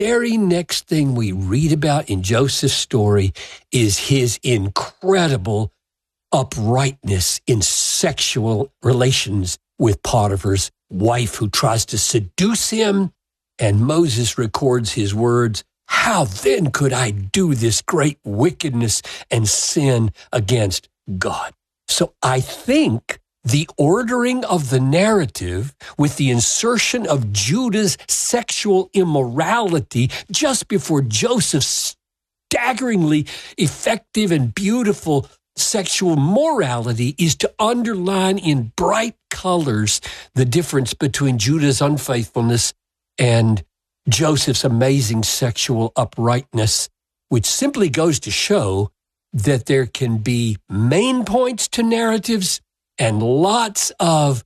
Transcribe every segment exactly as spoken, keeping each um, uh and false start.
very next thing we read about in Joseph's story is his incredible uprightness in sexual relations with Potiphar's wife, who tries to seduce him. And Moses records his words, "How then could I do this great wickedness and sin against God?" So I think the ordering of the narrative with the insertion of Judah's sexual immorality just before Joseph's staggeringly effective and beautiful sexual morality is to underline in bright colors the difference between Judah's unfaithfulness and Joseph's amazing sexual uprightness, which simply goes to show that there can be main points to narratives and lots of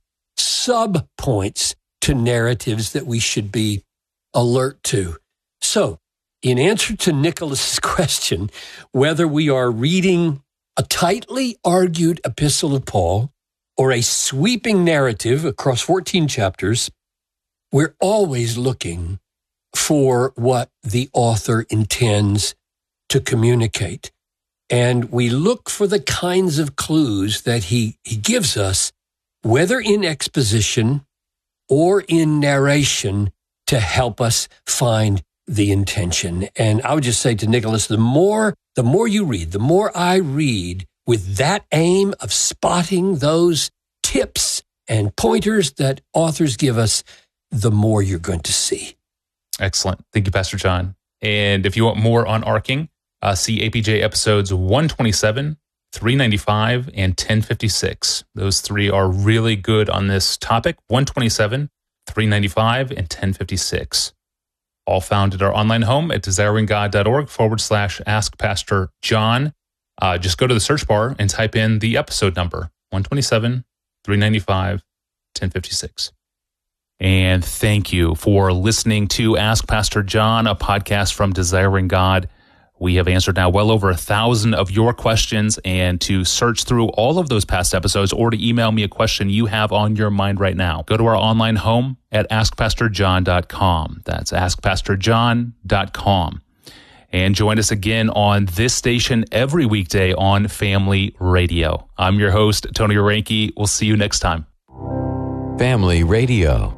sub-points to narratives that we should be alert to. So, in answer to Nicholas's question, whether we are reading a tightly argued epistle of Paul or a sweeping narrative across fourteen chapters, we're always looking for what the author intends to communicate. And we look for the kinds of clues that he, he gives us, whether in exposition or in narration, to help us find the intention. And I would just say to Nicholas, the more, the more you read, the more I read with that aim of spotting those tips and pointers that authors give us, the more you're going to see. Excellent. Thank you, Pastor John. And if you want more on arcing, uh, see A P J episodes one twenty-seven, three ninety-five, and ten fifty-six. Those three are really good on this topic, one twenty-seven, three ninety-five, and ten fifty-six. All found at our online home at desiringgod.org forward slash Ask Pastor John. Uh, just go to the search bar and type in the episode number, one twenty-seven, three ninety-five, ten fifty-six. And thank you for listening to Ask Pastor John, a podcast from Desiring God. We have answered now well over a thousand of your questions, and to search through all of those past episodes or to email me a question you have on your mind right now, go to our online home at ask pastor john dot com. That's ask pastor john dot com. And join us again on this station every weekday on Family Radio. I'm your host, Tony Orenke. We'll see you next time. Family Radio.